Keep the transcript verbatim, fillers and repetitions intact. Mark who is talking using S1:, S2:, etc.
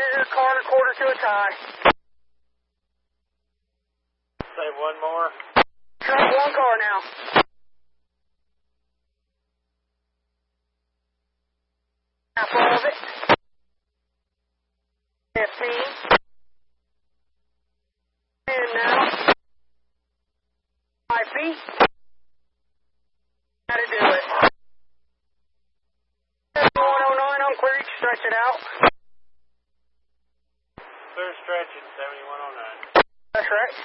S1: carrier, car and a quarter to a tie.
S2: Say one more.
S1: Truck, one car now. Half all of it. Fifteen. And now. Five feet. How to do it. one oh nine on clear, you can stretch it out.
S2: Clear stretching, seventy-one oh nine.
S1: That's right.